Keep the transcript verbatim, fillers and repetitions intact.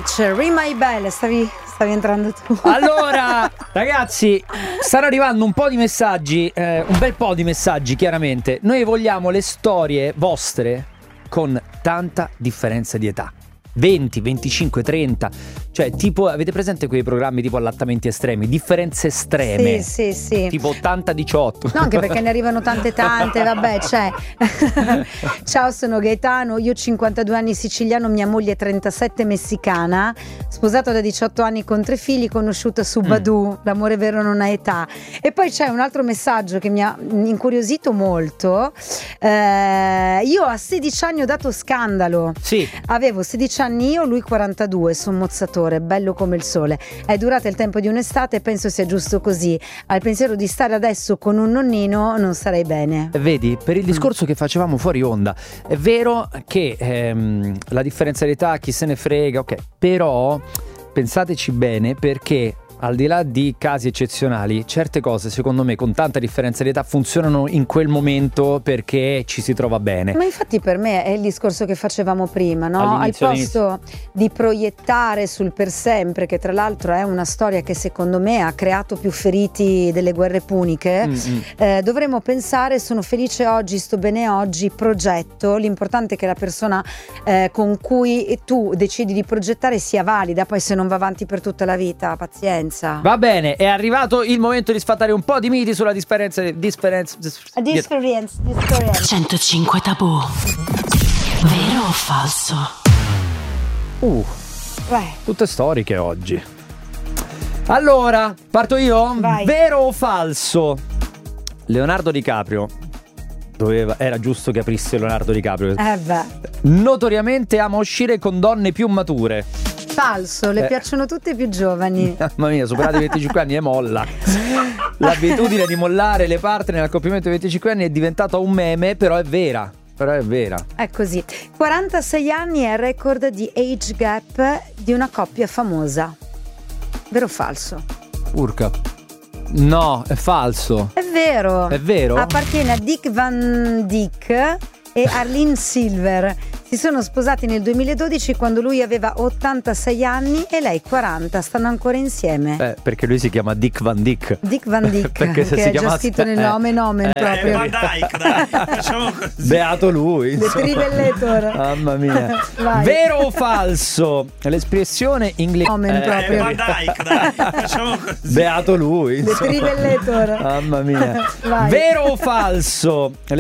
Beach, Ring My Bell. Stavi, stavi entrando tu. Allora, ragazzi, stanno arrivando un po' di messaggi, eh, un bel po' di messaggi, chiaramente. Noi vogliamo le storie vostre con tanta differenza di età. venti, venticinque, trenta. Cioè, tipo, avete presente quei programmi tipo allattamenti estremi? Differenze estreme. Sì, sì, sì. Tipo ottanta diciotto. No, anche perché ne arrivano tante tante, vabbè, c'è. Ciao, sono Gaetano, io ho cinquantadue anni, siciliano, mia moglie è trentasette, messicana, sposato da diciotto anni con tre figli, conosciuta su Badoo, mm. l'amore vero non ha età. E poi c'è un altro messaggio che mi ha incuriosito molto. Eh, io a sedici anni ho dato scandalo. Sì. Avevo sedici anni io, lui quarantadue, sommozzatore, bello come il sole. È durata il tempo di un'estate e penso sia giusto così. Al pensiero di stare adesso con un nonnino non sarei bene. Vedi, per il discorso mm. che facevamo fuori onda, è vero che ehm, la differenza di età, chi se ne frega, ok, però pensateci bene, perché al di là di casi eccezionali, certe cose secondo me con tanta differenza di età funzionano in quel momento perché ci si trova bene. Ma infatti per me è il discorso che facevamo prima, no? Al posto di proiettare sul per sempre, che tra l'altro è una storia che secondo me ha creato più feriti delle guerre puniche, mm-hmm. eh, dovremmo pensare: sono felice oggi, sto bene oggi, progetto. L'importante è che la persona eh, con cui tu decidi di progettare sia valida, poi se non va avanti per tutta la vita, pazienza. Va bene, è arrivato il momento di sfatare un po' di miti sulla differenza differenza differenza centocinque tabù. Vero o falso? Uh, Vai. Tutte storiche oggi. Allora, parto io? Vai. Vero o falso? Leonardo DiCaprio doveva, era giusto che aprisse Leonardo DiCaprio. Eh beh. Notoriamente ama uscire con donne più mature. Falso, le eh. piacciono tutte più giovani. Mamma mia, superati i venticinque anni e molla. L'abitudine di mollare le partner al compimento dei venticinque anni è diventata un meme, però è vera. Però è vera. È così. quarantasei anni è il record di age gap di una coppia famosa. Vero o falso? Urca. No, è falso. È vero. È vero? Appartiene a Dick Van Dyke e Arlene Silver. Si sono sposati nel duemiladodici quando lui aveva ottantasei anni e lei quaranta. Stanno ancora insieme. Eh, perché lui si chiama Dick Van Dyke. Dick Van Dyke, perché se che si è chiamasse... già scritto nel nome eh, nome eh, proprio. Van Dyke, dai, facciamo così. Beato lui. The Trivellator. Mamma mia. Vero o falso? L'espressione inglese. Nome eh, proprio. Van Dyke, dai, facciamo così. Beato lui. The Trivellator. Mamma mia. Vai. Vero o falso?